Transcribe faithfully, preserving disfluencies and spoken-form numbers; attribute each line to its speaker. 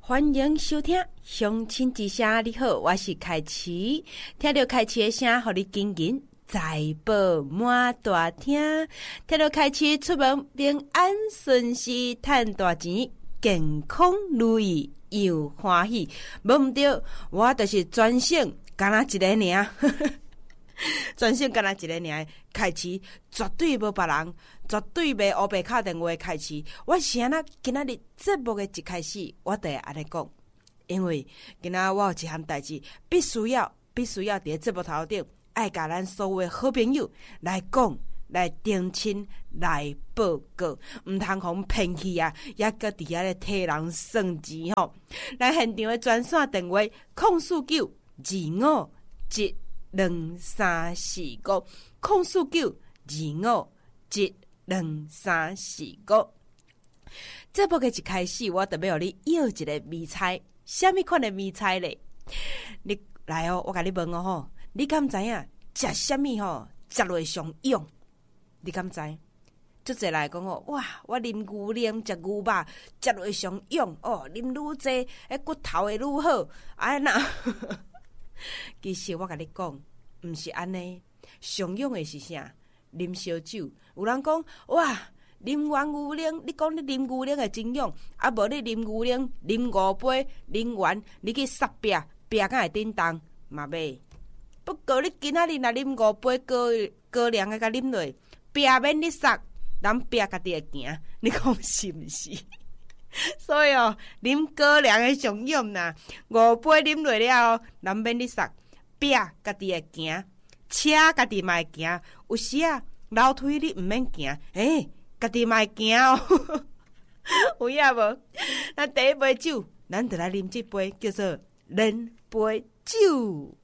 Speaker 1: 欢迎收听乡亲之声。你好，我是凯琪。听到凯琪的声，互你紧紧财宝满大厅。听到凯琪出门平安顺遂，赚大钱，健康如意又欢喜。无毋对，我就是专省干那一个尔。专省干那一个尔，凯琪绝对无别人，绝对袂黑白敲电话的凯琪。我是安那今仔日节目的一开始，我就会安尼讲，因为今仔我有一项代志，必须要必须要伫节目头顶，爱甲咱所有的好朋友来讲、来澄清、来报告，毋通互骗去啊！抑搁伫遐咧替人算钱吼。来现场的专线电话：空四九二五一。两三四五，空四九二五一两三四五。节目的一开始，我特别要你要一个迷猜，什么款的迷猜咧？你来哦，我甲你问哦吼，你敢知影食什么吼食落上勇？你敢知？足侪来讲哦，哇！我啉牛奶、食牛肉，食落上勇哦，啉愈济，迄骨头会愈好。安那？其实我甲你讲，毋是安尼。上用的是啥？啉烧酒。有人讲哇，啉完牛奶，你讲你啉牛奶会真勇，啊无你啉牛奶，啉五杯，啉完你去撒壁，壁敢会叮当嘛袂？不过你今仔日若啉五杯高高粱的，甲啉落，壁免你撒，人壁家己会行。你讲是毋是？所以哦，啉高粱的上勇呐，五杯啉落了后，人免你杀，壁家己会行，车家己嘛会行。有时啊，楼梯你毋免行，诶，家己嘛会行哦。有影无？咱第一杯酒，咱就来啉这杯叫做人杯酒。